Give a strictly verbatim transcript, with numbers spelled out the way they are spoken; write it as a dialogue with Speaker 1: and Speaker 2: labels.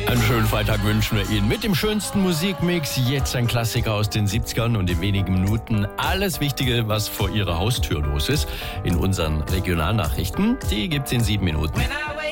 Speaker 1: Einen schönen Freitag wünschen wir Ihnen mit dem schönsten Musikmix. Jetzt ein Klassiker aus den siebzigern und in wenigen Minuten alles Wichtige, was vor Ihrer Haustür los ist, in unseren Regionalnachrichten. Die gibt's in sieben Minuten.